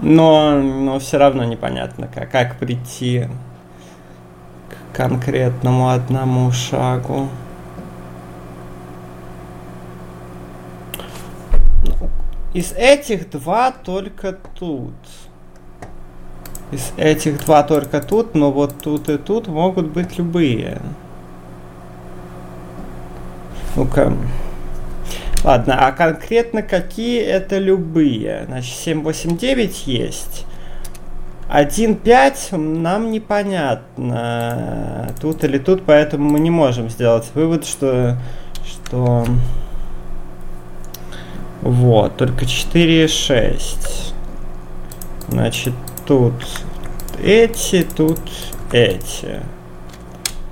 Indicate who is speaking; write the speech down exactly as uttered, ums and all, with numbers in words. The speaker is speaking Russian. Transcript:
Speaker 1: Но, но все равно непонятно, как, как прийти к конкретному одному шагу. Из этих два только тут. Из этих два только тут, но вот тут и тут могут быть любые. Ну-ка. Ладно, а конкретно какие это любые? Значит, семь, восемь, девять есть. один, пять нам непонятно. Тут или тут, поэтому мы не можем сделать вывод, что... что... Вот, только четыре и шесть. Значит, тут эти, тут эти.